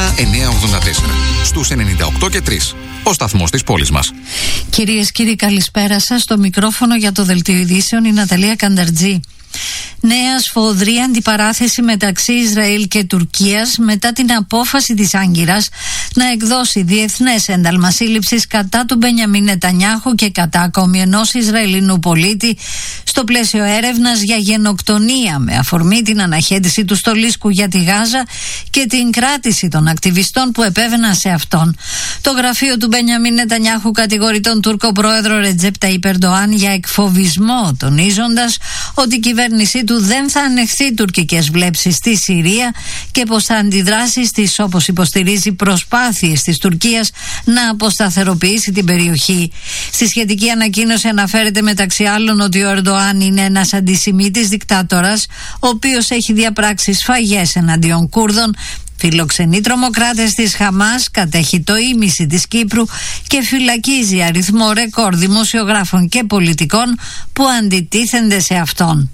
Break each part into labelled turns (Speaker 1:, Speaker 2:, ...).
Speaker 1: Στους 98 και 3. Ο σταθμός της πόλης μας.
Speaker 2: Κυρίες, κύριοι, καλησπέρα σας. Στο μικρόφωνο για το Δελτίο Ειδήσεων η Ναταλία Κανταρτζή. Νέα σφοδρή αντιπαράθεση μεταξύ Ισραήλ και Τουρκίας μετά την απόφαση της Άγκυρας να εκδώσει διεθνές ένταλμα σύλληψης κατά του Μπενιαμίν Νετανιάχου και κατά ακόμη ενός Ισραηλινού πολίτη στο πλαίσιο έρευνας για γενοκτονία, με αφορμή την αναχέτηση του στολίσκου για τη Γάζα και την κράτηση των ακτιβιστών που επέβαιναν σε αυτόν. Το γραφείο του Μπενιαμίν Νετανιάχου κατηγορεί τον Τούρκο πρόεδρο Ρετζέπ Ταΐπ Ερντοάν για εκφοβισμό, τονίζοντας ότι η κυβέρνησή του δεν θα ανεχθεί τουρκικές βλέψεις στη Συρία και πως θα αντιδράσει στις, όπως υποστηρίζει, προσπάθειες της Τουρκίας να αποσταθεροποιήσει την περιοχή. Στη σχετική ανακοίνωση αναφέρεται μεταξύ άλλων ότι ο Ερντοάν είναι ένας αντισημίτης δικτάτορας, ο οποίος έχει διαπράξει σφαγές εναντίον Κούρδων, φιλοξενεί τρομοκράτες της Χαμάς, κατέχει το ίμιση της Κύπρου και φυλακίζει αριθμό ρεκόρ δημοσιογράφων και πολιτικών που αντιτίθενται σε αυτόν.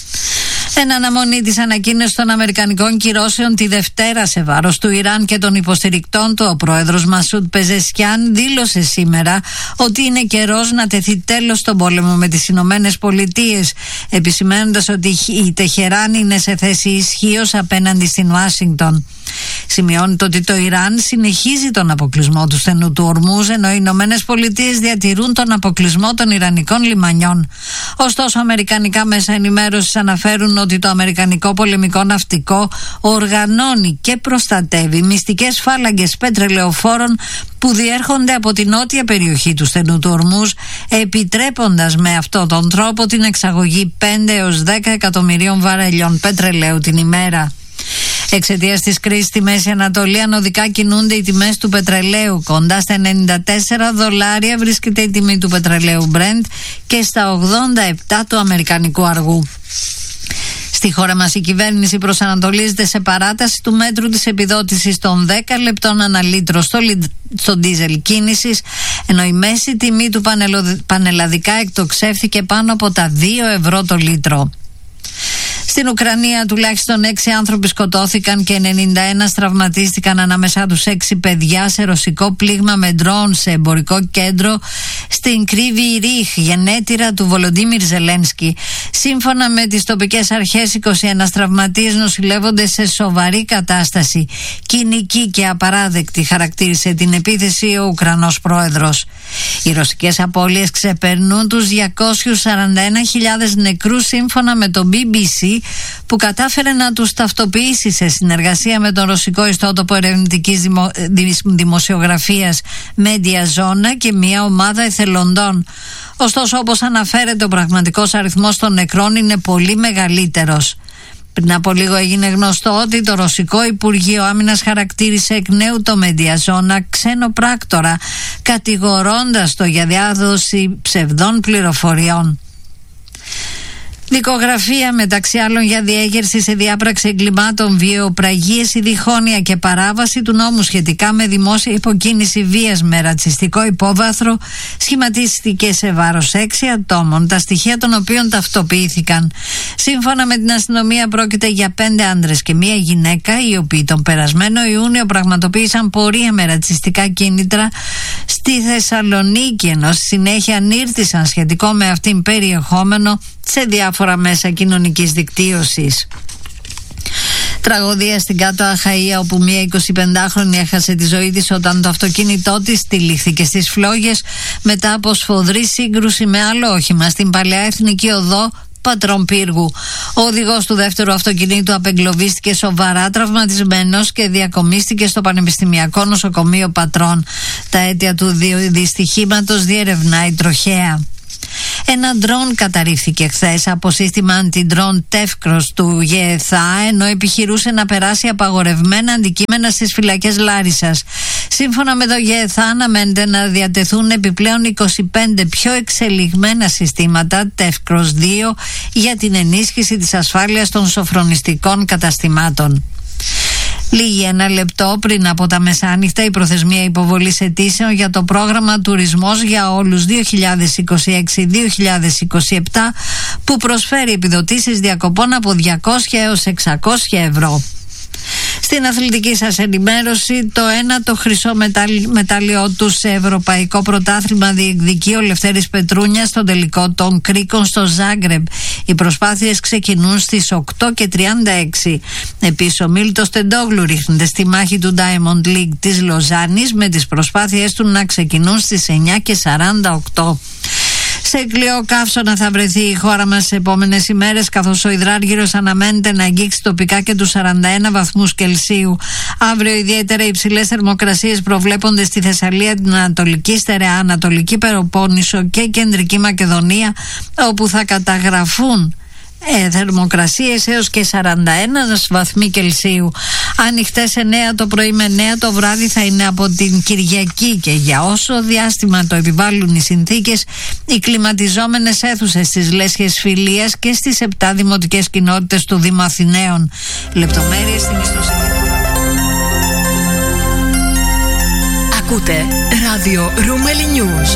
Speaker 2: Εν αναμονή της ανακοίνωσης των αμερικανικών κυρώσεων τη Δευτέρα σε βάρος του Ιράν και των υποστηρικτών του, ο πρόεδρος Μασούντ Πεζεσκιάν δήλωσε σήμερα ότι είναι καιρός να τεθεί τέλος στον πόλεμο με τις Ηνωμένες Πολιτείες, επισημαίνοντας ότι η Τεχεράνη είναι σε θέση ισχύως απέναντι στην Ουάσιγκτον. Σημειώνεται ότι το Ιράν συνεχίζει τον αποκλεισμό του στενού του Ορμούζ, ενώ οι Ηνωμένες Πολιτείες διατηρούν τον αποκλεισμό των ιρανικών λιμανιών. Ωστόσο, αμερικανικά μέσα ενημέρωσης αναφέρουν ότι το αμερικανικό πολεμικό ναυτικό οργανώνει και προστατεύει μυστικές φάλαγγες πετρελαιοφόρων που διέρχονται από την νότια περιοχή του στενού του Ορμούζ, επιτρέποντας με αυτόν τον τρόπο την εξαγωγή 5 έως 10 εκατομμυρίων βαρελιών πετρελαίου την ημέρα. Εξαιτίας της κρίσης στη Μέση Ανατολή, ανωδικά κινούνται οι τιμές του πετρελαίου. Κοντά στα $94 βρίσκεται η τιμή του πετρελαίου Brent και στα 87 του αμερικανικού αργού. Στη χώρα μας η κυβέρνηση προσανατολίζεται σε παράταση του μέτρου της επιδότησης των 10 λεπτών ανά λίτρο στο ντίζελ κίνησης, ενώ η μέση τιμή του πανελλαδικά εκτοξεύθηκε πάνω από τα 2 ευρώ το λίτρο. Στην Ουκρανία τουλάχιστον 6 άνθρωποι σκοτώθηκαν και 91 τραυματίστηκαν, ανάμεσά τους 6 παιδιά, σε ρωσικό πλήγμα με ντρόουν σε εμπορικό κέντρο στην Κρύβη Ρίχ, γενέτειρα του Βολοντίμιρ Ζελένσκι. Σύμφωνα με τις τοπικές αρχές, 21 τραυματίες νοσηλεύονται σε σοβαρή κατάσταση. Κοινική και απαράδεκτη χαρακτήρισε την επίθεση ο Ουκρανός πρόεδρος. Οι ρωσικές απώλειες ξεπερνούν τους 241.000 νεκρούς, σύμφωνα με το BBC, που κατάφερε να τους ταυτοποιήσει σε συνεργασία με τον ρωσικό ιστότοπο ερευνητικής δημοσιογραφίας Media Zona και μια ομάδα εθελοντών. Ωστόσο, όπως αναφέρεται, ο πραγματικός αριθμός των νεκρών είναι πολύ μεγαλύτερος. Πριν από λίγο έγινε γνωστό ότι το Ρωσικό Υπουργείο Άμυνας χαρακτήρισε εκ νέου το Media Zona ξένο πράκτορα, κατηγορώντας το για διάδοση ψευδών πληροφοριών. Δικογραφία, μεταξύ άλλων, για διέγερση σε διάπραξη εγκλημάτων, βιαιοπραγίες ή διχόνοια και παράβαση του νόμου σχετικά με δημόσια υποκίνηση βίας με ρατσιστικό υπόβαθρο, σχηματίστηκε σε βάρος 6 ατόμων, τα στοιχεία των οποίων ταυτοποιήθηκαν. Σύμφωνα με την αστυνομία, πρόκειται για 5 άντρες και 1 γυναίκα, οι οποίοι τον περασμένο Ιούνιο πραγματοποίησαν πορεία με ρατσιστικά κίνητρα στη Θεσσαλονίκη, ενώ στη συνέχεια ανήρτησαν σχετικό με αυτήν περιεχόμενο σε διάφορα μέσα κοινωνικής δικτύωσης. Τραγωδία στην Κάτω Αχαΐα, όπου μια 25χρονη έχασε τη ζωή της όταν το αυτοκίνητό της τυλίχθηκε στις φλόγες μετά από σφοδρή σύγκρουση με άλλο όχημα στην Παλαιά Εθνική Οδό Πατρών Πύργου. Ο οδηγός του δεύτερου αυτοκινήτου απεγκλωβίστηκε σοβαρά τραυματισμένος και διακομίστηκε στο Πανεπιστημιακό Νοσοκομείο Πατρών. Τα αίτια του δυστυχήματος διερευνάει η τροχέα. Ένα ντρόν καταρρίφθηκε χθες από σύστημα αντι-ντρόν Τεύκρος του ΓΕΘΑ, ενώ επιχειρούσε να περάσει απαγορευμένα αντικείμενα στις φυλακές Λάρισσας. Σύμφωνα με το ΓΕΘΑ, αναμένεται να διατεθούν επιπλέον 25 πιο εξελιγμένα συστήματα Τεύκρος 2 για την ενίσχυση της ασφάλειας των σοφρονιστικών καταστημάτων. Λήγει ένα λεπτό πριν από τα μεσάνυχτα η προθεσμία υποβολής αιτήσεων για το πρόγραμμα Τουρισμός για όλους 2026-2027, που προσφέρει επιδοτήσεις διακοπών από 200 έως 600 ευρώ. Στην αθλητική σας ενημέρωση, το ένατο χρυσό μετάλλιό του σε ευρωπαϊκό πρωτάθλημα διεκδικεί ο Λευτέρης Πετρούνιας στον τελικό των Κρίκων στο Ζάγκρεμπ. Οι προσπάθειες ξεκινούν στις 8:36. Επίσης, ο Μίλτος Τεντόγλου ρίχνεται στη μάχη του Diamond League της Λοζάνης, με τις προσπάθειές του να ξεκινούν στις 9:48. Σε κλειό καύσωνα θα βρεθεί η χώρα μας στις επόμενες ημέρες, καθώς ο υδράργυρος αναμένεται να αγγίξει τοπικά και τους 41 βαθμούς Κελσίου. Αύριο ιδιαίτερα υψηλές θερμοκρασίες προβλέπονται στη Θεσσαλία, την Ανατολική Στερεά, Ανατολική Πελοπόννησο και Κεντρική Μακεδονία, όπου θα καταγραφούν θερμοκρασίες έως και 41 βαθμοί Κελσίου. Ανοιχτές 9 το πρωί με 9 το βράδυ θα είναι από την Κυριακή, και για όσο διάστημα το επιβάλλουν οι συνθήκες, οι κλιματιζόμενες αίθουσες στις Λέσχες Φιλίας και στις 7 δημοτικές κοινότητες του Δήμου Αθηναίων. Λεπτομέρειες στην ιστοσελίδα.
Speaker 3: Ακούτε ράδιο Ρούμελι News.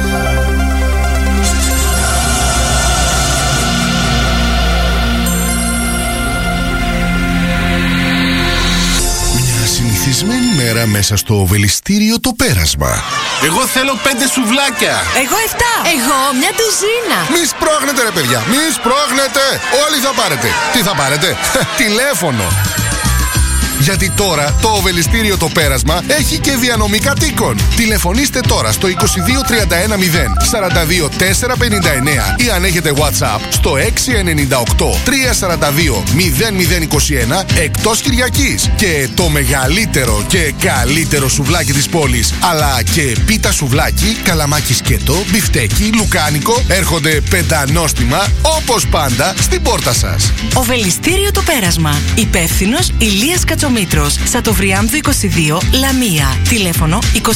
Speaker 4: Συνηθισμένη μέρα μέσα στο Οβελιστήριο το πέρασμα.
Speaker 5: Εγώ θέλω 5 σουβλάκια.
Speaker 3: Εγώ 7. Εγώ μια ντουζίνα.
Speaker 4: Μη σπρώχνετε ρε παιδιά, μη σπρώχνετε. Όλοι θα πάρετε. Τι θα πάρετε? Τηλέφωνο. Γιατί τώρα το Οβελιστήριο το πέρασμα έχει και διανομή κατοίκων. Τηλεφωνήστε τώρα στο 22 31 0 42 459 ή αν έχετε WhatsApp στο 698 342 0021 εκτός Κυριακής. Και το μεγαλύτερο και καλύτερο σουβλάκι της πόλης, αλλά και πίτα σουβλάκι, καλαμάκι σκέτο, μπιφτέκι, λουκάνικο, έρχονται πεντανόστιμα όπως πάντα στην πόρτα σας.
Speaker 3: Οβελιστήριο το πέρασμα. Υπεύθυνος Ηλίας Κατσομήτρος. Σατοβριάμβου 22, Λαμία. Τηλέφωνο 22 31 0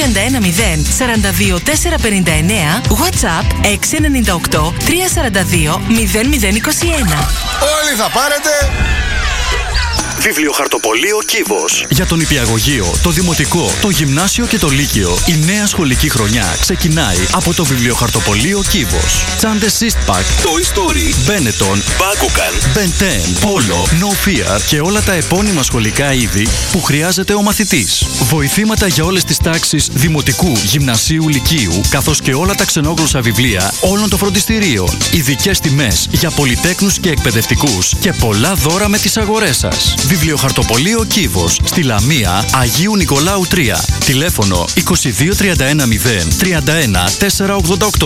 Speaker 3: 42 459. WhatsApp 698 342 0021.
Speaker 4: Όλοι θα πάρετε.
Speaker 6: Βιβλιοχαρτοπωλείο Κύβος. Για τον νηπιαγωγείο, το δημοτικό, το γυμνάσιο και το λύκειο, η νέα σχολική χρονιά ξεκινάει από το Βιβλιοχαρτοπωλείο Κύβος. Τσάντες Σύστπακ, Toy Story, Benetton, Bakugan, Ben 10, Polo, No Fear και όλα τα επώνυμα σχολικά είδη που χρειάζεται ο μαθητής. Βοηθήματα για όλες τις τάξεις δημοτικού, γυμνασίου, λυκείου, καθώς και όλα τα ξενόγλωσσα βιβλία όλων των φροντιστηρίων. Ειδικές τιμές για πολυτέκνους και εκπαιδευτικούς και πολλά δώρα με τις αγορές σας. Βιβλιοχαρτοπωλείο Κύβος, στη Λαμία, Αγίου Νικολάου 3. Τηλέφωνο 22 31 0 31 488.